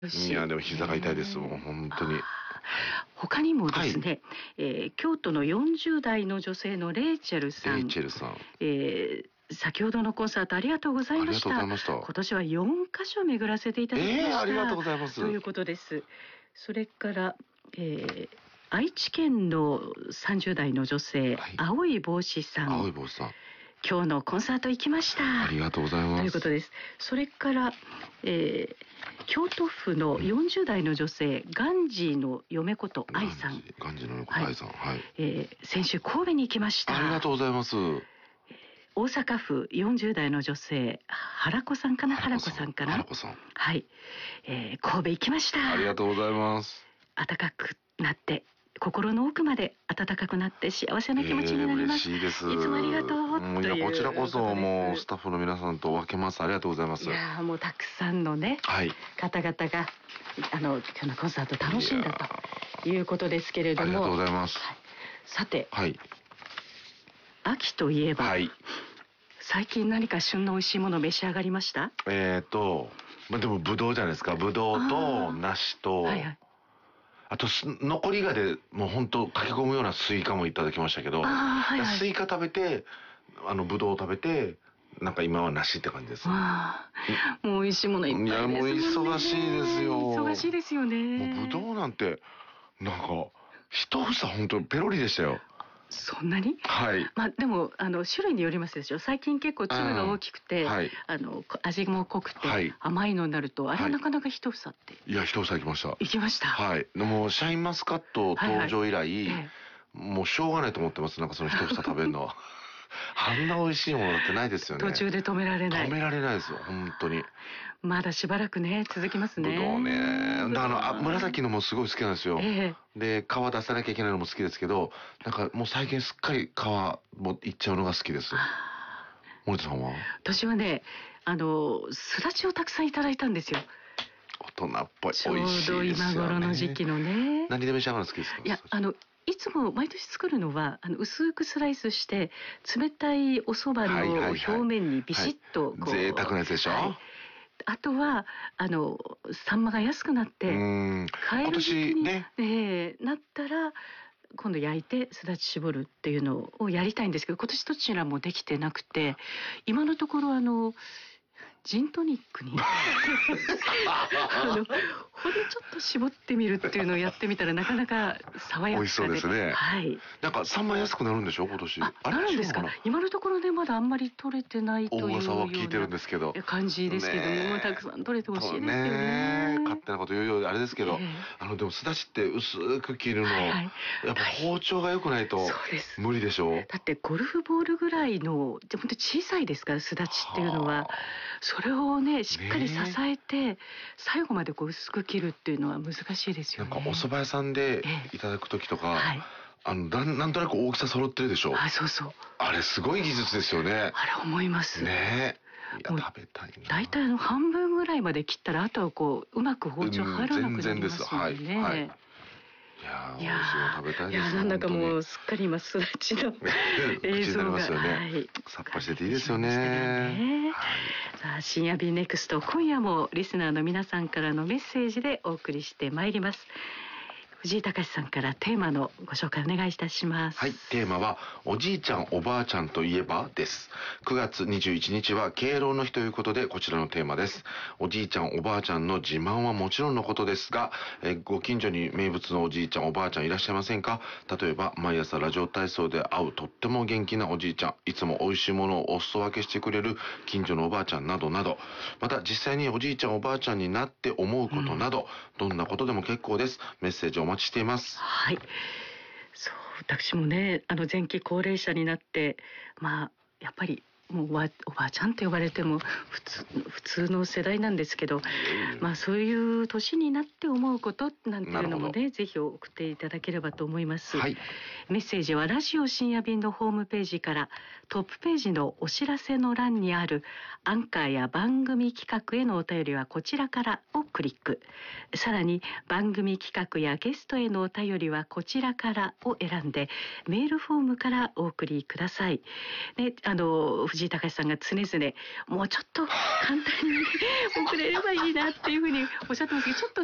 いやでも膝が痛いですもん本当に。 他にもですね、京都の40代の女性のレイチェルさん。先ほどのコンサートありがとうございました。今年は4カ所巡らせていただきました。 ありがとうございます。 ということです。それから、愛知県の30代の女性、青い帽子さん。 青い帽子さん。 今日のコンサート行きました。 ありがとうございます。 ということです。それから、京都府の40代の女性、ガンジーの嫁こと愛さん。 ガンジーの嫁こと愛さん。はい。 先週神戸に行きました。 ありがとうございます。 大阪府40代の女性、原子さんかな。原子さん。はい。神戸行きました。 ありがとうございます。 暖かくなって。心の奥まで暖かくなって幸せな気持ちになります。 嬉しいです。 いつもありがとう。 いやこちらこそもうスタッフの皆さんと分けます。ありがとうございます。 いやもうたくさんのね、方々が今日のコンサート楽しんだということですけれども、 ありがとうございます。 さて、秋といえば、最近何か旬の美味しいもの召し上がりました？ でもぶどうじゃないですか。ぶどうと梨と。あと残りがでもう本当駆け込むようなスイカもいただきましたけど、スイカ食べてぶどう食べてなんか今は梨って感じです。もう美味しいものいっぱいですもんね。 いやもう忙しいですよ。 忙しいですよね。 もうぶどうなんてなんか一房本当ペロリでしたよ。 そんなに？まあでも種類によりますでしょ。最近結構粒が大きくて、味も濃くて甘いのになると、あれはなかなか一房って。 いや一房行きました。 行きました。 もうシャインマスカット登場以来、もうしょうがないと思ってます。なんかその一房食べるのは。あんな美味しいものってないですよね。 途中で止められない。 止められないですよ本当に。 まだしばらくね続きますね。 ぶどうね。だから紫のもすごい好きなんですよ。で皮出さなきゃいけないのも好きですけど、なんかもう最近すっかり皮もいっちゃうのが好きです。森田さんは？ 私はねすだちをたくさんいただいたんですよ。 大人っぽい。 ちょうど今頃の時期のね。 何で召し上がるの好きですか？ いやいつも毎年作るのは薄くスライスして冷たいお蕎麦の表面にビシッとこう、 贅沢なやつでしょ。 あとはサンマが安くなって買える時期になったら今度焼いてすだち絞るっていうのをやりたいんですけど、今年どちらもできてなくて、今のところジントニックにほんでちょっと絞ってみるっていうのをやってみたらなかなか爽やかで。 美味しそうですね。なんかサンマ安くなるんでしょ今年。 なるんですか。今のところねまだあんまり取れてないというような感じですけども、たくさん取れてほしいですよね。 勝手なこと言うようであれですけど、でもすだちって薄く切るのやっぱ包丁が良くないと無理でしょ。 だってゴルフボールぐらいので本当小さいですからすだちっていうのは。それをねしっかり支えて最後まで薄く切るっていうのは難しいですよね。 なんかお蕎麦屋さんでいただく時とか、なんとなく大きさ揃ってるでしょ。 そうそう。 あれすごい技術ですよね。 あれ思いますね。いや食べたいな。 大体半分ぐらいまで切ったらあとはうまく包丁入らなくなりますよね。 いや美味しいの食べたいです。 なんだかもうすっかり今すだちの映像がさっぱりしてていいですよね。 さあ深夜便ネクスト、今夜もリスナーの皆さんからのメッセージでお送りしてまいります。藤井隆さんからテーマのご紹介お願いいたします。 テーマはおじいちゃんおばあちゃんといえばです。9月21日は敬老の日ということでこちらのテーマです。おじいちゃんおばあちゃんの自慢はもちろんのことですが、ご近所に名物のおじいちゃんおばあちゃんいらっしゃいませんか？例えば毎朝ラジオ体操で会うとっても元気なおじいちゃん、いつも美味しいものをお裾分けしてくれる近所のおばあちゃんなどなど、また実際におじいちゃんおばあちゃんになって思うことなど、どんなことでも結構です。メッセージお待ちしています。 そう私もね前期高齢者になってやっぱりもうおばあちゃんって呼ばれても普通の世代なんですけど、そういう年になって思うことなんていうのもねぜひ送っていただければと思います。メッセージはラジオ深夜便のホームページからトップページのお知らせの欄にあるアンカーや番組企画へのお便りはこちらからをクリック、さらに番組企画やゲストへのお便りはこちらからを選んでメールフォームからお送りください。藤藤井隆さんが常々もうちょっと簡単に送れればいいなっていうふうにおっしゃってますけど、ちょっと